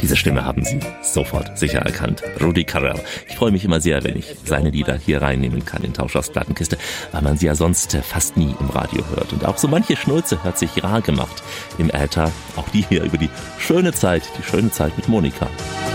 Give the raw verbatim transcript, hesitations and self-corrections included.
Diese Stimme haben Sie sofort sicher erkannt. Rudi Carrell. Ich freue mich immer sehr, wenn ich seine Lieder hier reinnehmen kann in Tauschers Plattenkiste, weil man sie ja sonst fast nie im Radio hört. Und auch so manche Schnulze hört sich rar gemacht im Äther. Auch die hier über die schöne Zeit, die schöne Zeit mit Monika.